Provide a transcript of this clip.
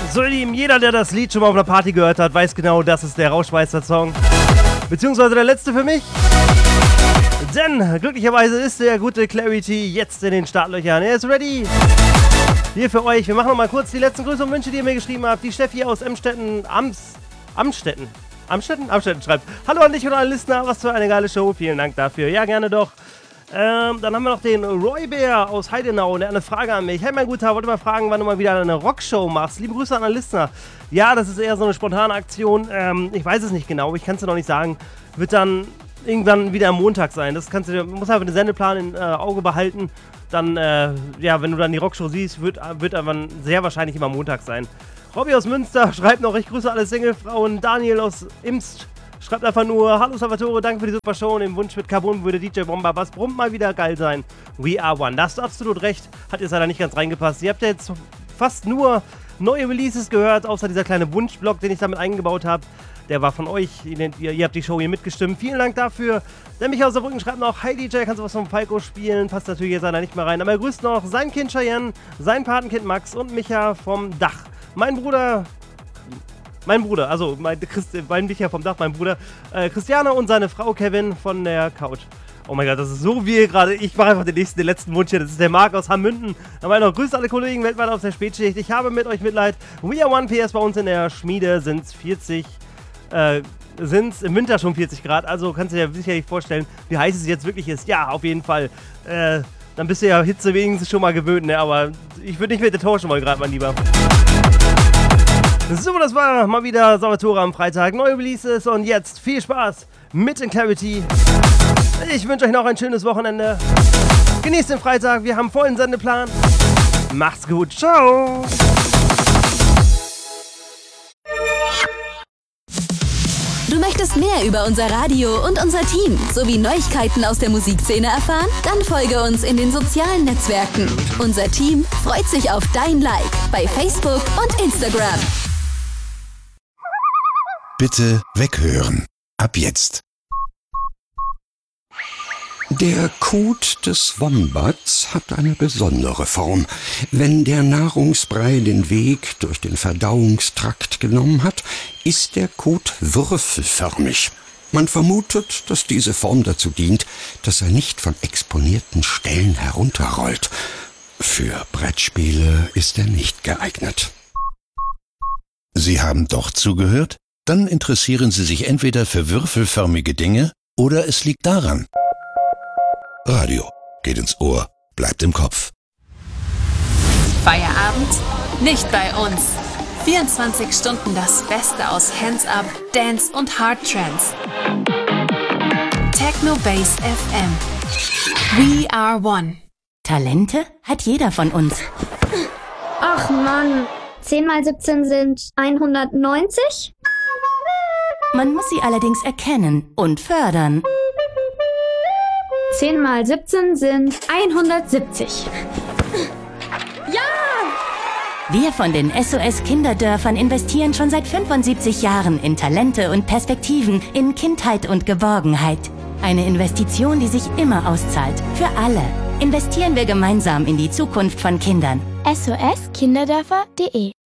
So, ihr Lieben, jeder, der das Lied schon mal auf einer Party gehört hat, weiß genau, das ist der Rauschmeister-Song. Beziehungsweise der letzte für mich. Denn glücklicherweise ist der gute Clarity jetzt in den Startlöchern. Er ist ready. Hier für euch. Wir machen nochmal kurz die letzten Grüße und Wünsche, die ihr mir geschrieben habt. Die Steffi aus Amstetten schreibt: Hallo an dich und alle Listener, was für eine geile Show. Vielen Dank dafür. Ja, gerne doch. Dann haben wir noch den Roy Bär aus Heidenau, der hat eine Frage an mich. Hey, mein Guter, wollte mal fragen, wann du mal wieder eine Rockshow machst. Liebe Grüße an alle Listener. Ja, das ist eher so eine spontane Aktion. Ich weiß es nicht genau, ich kann es dir noch nicht sagen. Wird dann irgendwann wieder am Montag sein. Das kannst du, musst einfach den Sendeplan im Auge behalten. Dann, wenn du dann die Rockshow siehst, wird aber sehr wahrscheinlich immer Montag sein. Robby aus Münster schreibt noch: Ich grüße alle Singlefrauen. Daniel aus Imst schreibt einfach nur: Hallo Salvatore, danke für die super Show und den Wunsch mit Carbon würde DJ Bomber was brummt mal wieder geil sein. We are one. Da hast du absolut recht. Hat jetzt leider nicht ganz reingepasst. Ihr habt ja jetzt fast nur neue Releases gehört, außer dieser kleine Wunschblock, den ich damit eingebaut habe. Der war von euch. Ihr habt die Show hier mitgestimmt. Vielen Dank dafür. Der Michael aus Saarbrücken schreibt noch: Hi DJ, kannst du was vom Falco spielen? Passt natürlich jetzt leider nicht mehr rein. Aber er grüßt noch sein Kind Cheyenne, sein Patenkind Max und Micha vom Dach. Mein Bruder, also mein Micha vom Dach, mein Bruder Christiane und seine Frau Kevin von der Couch. Oh mein Gott, das ist so wie gerade. Ich mache einfach den letzten Wunsch hier. Das ist der Marc aus Hammünden. Aber noch: Grüßt alle Kollegen weltweit aus der Spätschicht. Ich habe mit euch Mitleid. We are one PS. Bei uns in der Schmiede sind es im Winter schon 40 Grad. Also kannst du dir sicherlich vorstellen, wie heiß es jetzt wirklich ist. Ja, auf jeden Fall. Dann bist du ja Hitze wenigstens schon mal gewöhnt, ne? Aber ich würde nicht mit der tauschen wollen gerade, mein Lieber. So, das war mal wieder Salvatore am Freitag. Neue Releases und jetzt viel Spaß mit den Clarity. Ich wünsche euch noch ein schönes Wochenende. Genießt den Freitag, wir haben vollen Sendeplan. Macht's gut, ciao. Du möchtest mehr über unser Radio und unser Team sowie Neuigkeiten aus der Musikszene erfahren? Dann folge uns in den sozialen Netzwerken. Unser Team freut sich auf dein Like bei Facebook und Instagram. Bitte weghören. Ab jetzt. Der Kot des Wombats hat eine besondere Form. Wenn der Nahrungsbrei den Weg durch den Verdauungstrakt genommen hat, ist der Kot würfelförmig. Man vermutet, dass diese Form dazu dient, dass er nicht von exponierten Stellen herunterrollt. Für Brettspiele ist er nicht geeignet. Sie haben doch zugehört? Dann interessieren Sie sich entweder für würfelförmige Dinge oder es liegt daran. Radio geht ins Ohr, bleibt im Kopf. Feierabend? Nicht bei uns. 24 Stunden das Beste aus Hands Up, Dance und Hard Trance. Techno Base FM. We are one. Talente hat jeder von uns. Ach Mann, 10 mal 17 sind 190? Man muss sie allerdings erkennen und fördern. 10 mal 17 sind 170. Ja! Wir von den SOS Kinderdörfern investieren schon seit 75 Jahren in Talente und Perspektiven, in Kindheit und Geborgenheit. Eine Investition, die sich immer auszahlt. Für alle. Investieren wir gemeinsam in die Zukunft von Kindern. SOS-Kinderdörfer.de